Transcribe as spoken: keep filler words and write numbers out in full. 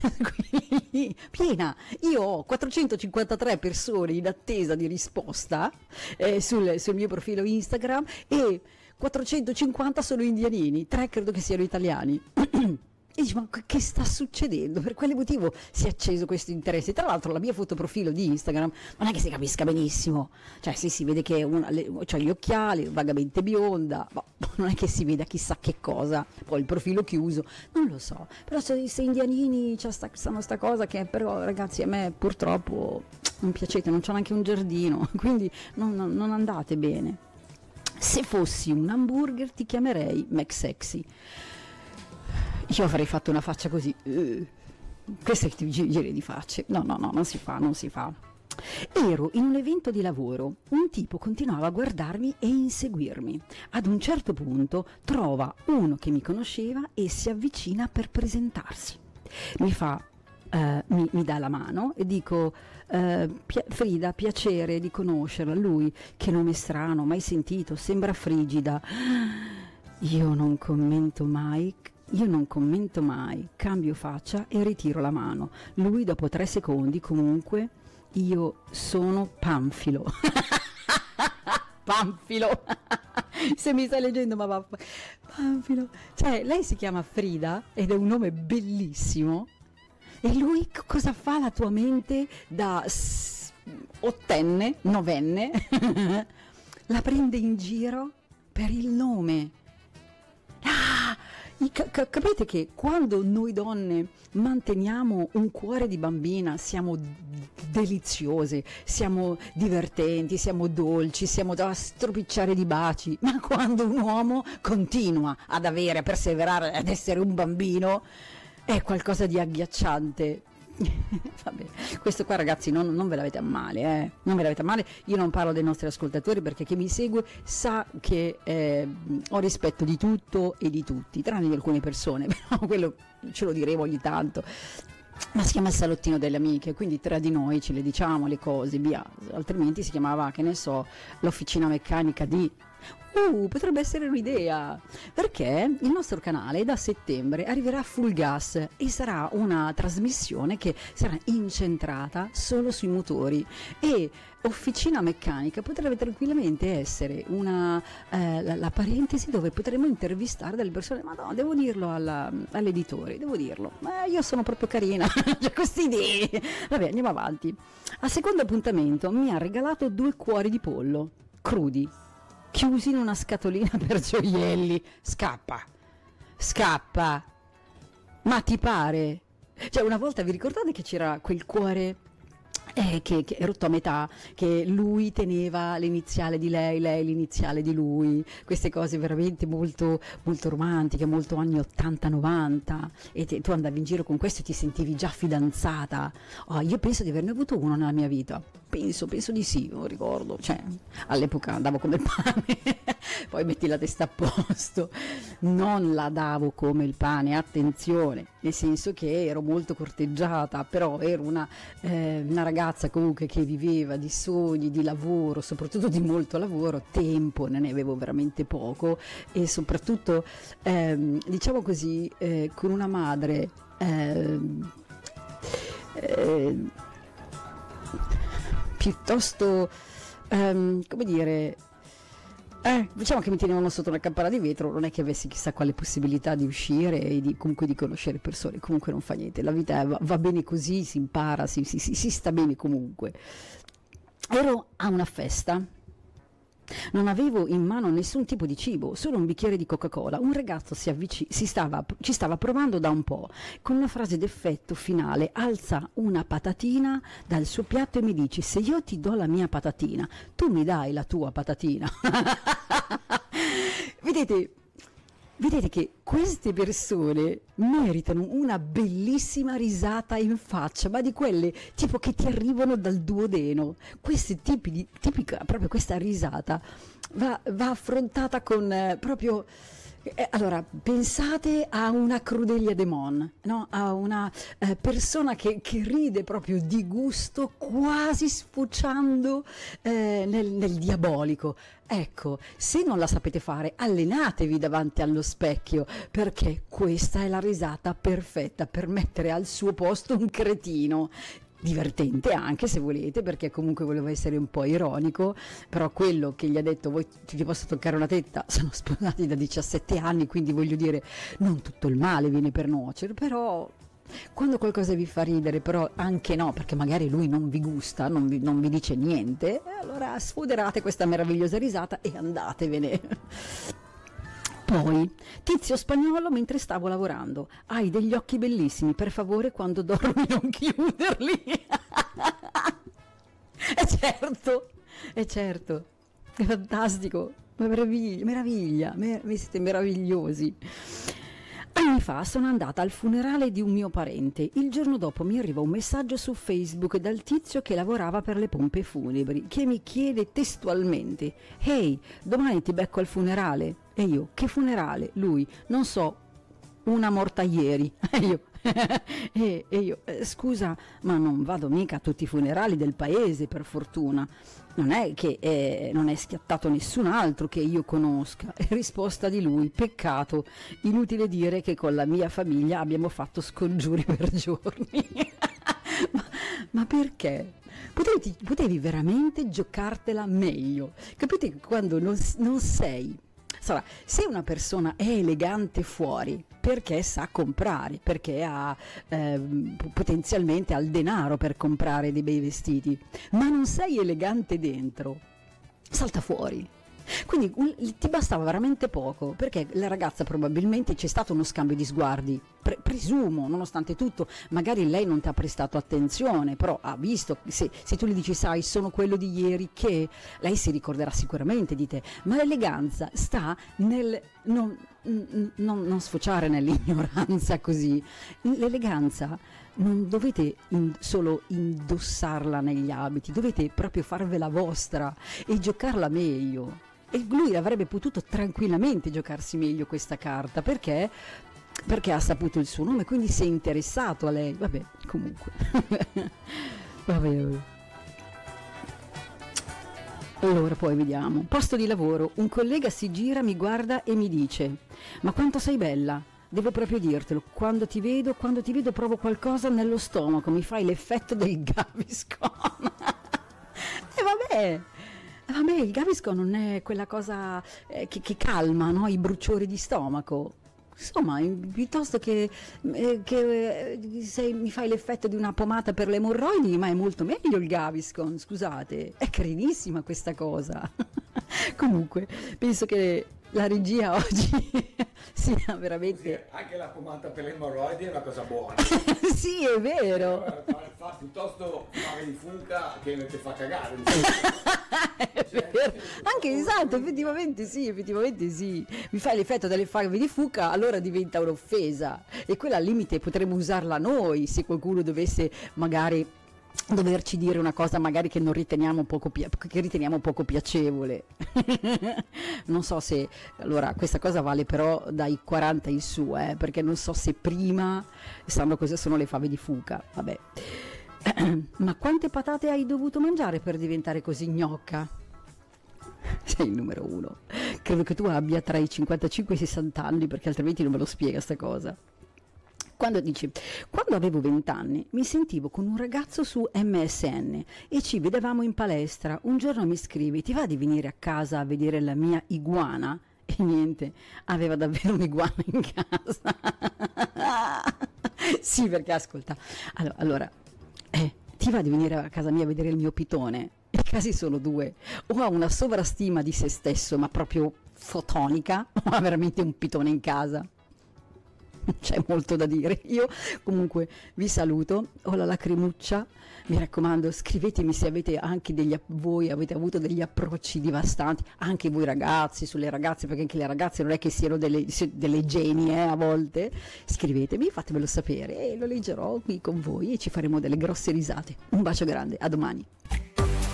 Quindi, piena. Io ho quattrocentocinquantatré persone in attesa di risposta eh, sul, sul mio profilo Instagram e quattrocentocinquanta sono indianini, tre credo che siano italiani. E dici, ma che sta succedendo? Per quale motivo si è acceso questo interesse? Tra l'altro la mia fotoprofilo di Instagram non è che si capisca benissimo, cioè sì, si vede che una, le, c'ha gli occhiali, vagamente bionda, ma non è che si veda chissà che cosa, poi il profilo chiuso, non lo so, però se, se indianini c'è sta, stanno sta cosa che però ragazzi a me purtroppo non piacete, non c'ho neanche un giardino, quindi non, non, non andate bene. Se fossi un hamburger ti chiamerei McSexy. Io avrei fatto una faccia così, uh, queste ti giri di facce, no no no, non si fa, non si fa. Ero in un evento di lavoro, un tipo continuava a guardarmi e inseguirmi. Ad un certo punto trova uno che mi conosceva e si avvicina per presentarsi. Mi fa, uh, mi, mi dà la mano e dico, uh, Pia- Frida, piacere di conoscerla, lui, che nome strano, mai sentito, sembra frigida. Io non commento mai. Io non commento mai, cambio faccia e ritiro la mano. Lui dopo tre secondi, comunque, io sono Panfilo. Panfilo. Se mi stai leggendo, ma va. Panfilo. Cioè, lei si chiama Frida ed è un nome bellissimo. E lui cosa fa la tua mente da s- ottenne, novenne? La prende in giro per il nome. Ah! C- capite che quando noi donne manteniamo un cuore di bambina siamo d- deliziose, siamo divertenti, siamo dolci, siamo da stropicciare di baci, ma quando un uomo continua ad avere, a perseverare, ad essere un bambino, è qualcosa di agghiacciante. Vabbè, questo qua ragazzi non, non ve l'avete a male, eh? Non ve l'avete a male, io non parlo dei nostri ascoltatori perché chi mi segue sa che eh, ho rispetto di tutto e di tutti, tranne di alcune persone, però quello ce lo diremo ogni tanto. Ma si chiama il salottino delle amiche, quindi tra di noi ce le diciamo le cose, via, altrimenti si chiamava, che ne so, l'officina meccanica di... Uh, potrebbe essere un'idea, perché il nostro canale da settembre arriverà full gas e sarà una trasmissione che sarà incentrata solo sui motori e officina meccanica potrebbe tranquillamente essere una eh, la, la parentesi dove potremo intervistare delle persone, ma no, devo dirlo alla, all'editore, devo dirlo, ma io sono proprio carina, c'è queste idee. Vabbè, andiamo avanti. Al secondo appuntamento mi ha regalato due cuori di pollo crudi, chiusi in una scatolina per gioielli. Scappa, scappa, ma ti pare? Cioè, una volta vi ricordate che c'era quel cuore eh, che, che è rotto a metà, che lui teneva l'iniziale di lei, lei l'iniziale di lui, queste cose veramente molto, molto romantiche, molto anni ottanta novanta, e te, tu andavi in giro con questo e ti sentivi già fidanzata. Oh, io penso di averne avuto uno nella mia vita, penso, penso di sì, non ricordo, cioè all'epoca andavo come il pane, poi metti la testa a posto, non la davo come il pane, attenzione, nel senso che ero molto corteggiata, però ero una, eh, una ragazza comunque che viveva di sogni, di lavoro, soprattutto di molto lavoro, tempo ne avevo veramente poco e soprattutto ehm, diciamo così eh, con una madre ehm, eh, piuttosto ehm, come dire Eh, diciamo che mi tenevano sotto una campana di vetro, non è che avessi chissà quale possibilità di uscire e di, comunque di conoscere persone, comunque non fa niente, la vita va, va bene così, si impara, si, si, si, si sta bene comunque. Ero a una festa, non avevo in mano nessun tipo di cibo, solo un bicchiere di Coca-Cola. Un ragazzo si avvici- si stava, ci stava provando da un po', con una frase d'effetto finale, alza una patatina dal suo piatto e mi dice: se io ti do la mia patatina, tu mi dai la tua patatina. Vedete, vedete che queste persone meritano una bellissima risata in faccia, ma di quelle tipo che ti arrivano dal duodeno. Questi tipi di, tipica, proprio questa risata va, va affrontata con eh, proprio Eh, allora, pensate a una Crudelia de Mon, no? A una eh, persona che, che ride proprio di gusto, quasi sfociando eh, nel, nel diabolico. Ecco, se non la sapete fare, allenatevi davanti allo specchio, perché questa è la risata perfetta per mettere al suo posto un cretino. Divertente anche se volete, perché comunque voleva essere un po' ironico, però quello che gli ha detto voi ti posso toccare una tetta, sono sposati da diciassette anni, quindi voglio dire non tutto il male viene per nuocere, però quando qualcosa vi fa ridere, però anche no, perché magari lui non vi gusta, non vi, non vi dice niente, allora sfoderate questa meravigliosa risata e andatevene. Poi, tizio spagnolo mentre stavo lavorando. Hai degli occhi bellissimi, per favore quando dormi non chiuderli. È certo, è certo, è fantastico, meraviglia, meraviglia, mer- siete meravigliosi. Anni fa sono andata al funerale di un mio parente. Il giorno dopo mi arriva un messaggio su Facebook dal tizio che lavorava per le pompe funebri, che mi chiede testualmente: «Ehi, domani ti becco al funerale?» E io: «Che funerale?» Lui: «Non so, una morta ieri». E io, e, e io eh, «Scusa, ma non vado mica a tutti i funerali del paese, per fortuna. Non è che eh, non è schiattato nessun altro che io conosca». E risposta di lui: «Peccato, inutile dire che con la mia famiglia abbiamo fatto scongiuri per giorni». ma, ma perché? Potevi, potevi veramente giocartela meglio. Capite quando non, non sei... Allora, se una persona è elegante fuori perché sa comprare, perché ha eh, potenzialmente ha il denaro per comprare dei bei vestiti, ma non sei elegante dentro, salta fuori. Quindi un, ti bastava veramente poco, perché la ragazza probabilmente c'è stato uno scambio di sguardi, pre- presumo, nonostante tutto, magari lei non ti ha prestato attenzione, però ha visto, se, se tu le dici sai sono quello di ieri, che lei si ricorderà sicuramente di te, ma l'eleganza sta nel non, non, non sfociare nell'ignoranza così, l'eleganza non dovete in, solo indossarla negli abiti, dovete proprio farvela vostra e giocarla meglio. E lui avrebbe potuto tranquillamente giocarsi meglio questa carta, perché perché ha saputo il suo nome, quindi si è interessato a lei. Vabbè, comunque. Vabbè. Allora, poi vediamo. Posto di lavoro, un collega si gira, mi guarda e mi dice: «Ma quanto sei bella! Devo proprio dirtelo, quando ti vedo, quando ti vedo provo qualcosa nello stomaco, mi fai l'effetto del Gaviscon». E vabbè, vabbè, il Gaviscon non è quella cosa eh, che, che calma, no? I bruciori di stomaco. Insomma, piuttosto che, eh, che eh, se mi fai l'effetto di una pomata per le emorroidi, ma è molto meglio il Gaviscon, scusate, è carinissima questa cosa. Comunque, penso che la regia oggi sia veramente... Sì, anche la pomata per le emorroidi è una cosa buona. Sì, è vero. Fa, fa piuttosto fare di fuca che ti fa cagare. È vero. Anche esatto, effettivamente sì, effettivamente sì. Mi fai l'effetto delle fave di fuca, allora diventa un'offesa. E quella al limite potremmo usarla noi, se qualcuno dovesse magari doverci dire una cosa magari che non riteniamo poco, pi- che riteniamo poco piacevole. Non so se allora questa cosa vale però dai quaranta in su, eh, perché non so se prima sanno cosa sono le fave di fuca. Vabbè. Ma quante patate hai dovuto mangiare per diventare così gnocca? Sei il numero uno. Credo che tu abbia tra i cinquantacinque e i sessanta anni, perché altrimenti non me lo spiega sta cosa. Quando dici, quando avevo venti anni mi sentivo con un ragazzo su M S N e ci vedevamo in palestra. Un giorno mi scrive: ti va di venire a casa a vedere la mia iguana? E niente, aveva davvero un'iguana in casa. Sì, perché ascolta, allora, allora eh, ti va di venire a casa mia a vedere il mio pitone? I casi sono due: o ha una sovrastima di se stesso ma proprio fotonica, o ha veramente un pitone in casa. C'è molto da dire. Io comunque vi saluto, ho la lacrimuccia, mi raccomando scrivetemi se avete anche degli, voi avete avuto degli approcci devastanti, anche voi ragazzi, sulle ragazze, perché anche le ragazze non è che siano delle, delle genie eh, a volte. Scrivetemi, fatemelo sapere e lo leggerò qui con voi e ci faremo delle grosse risate. Un bacio grande, a domani.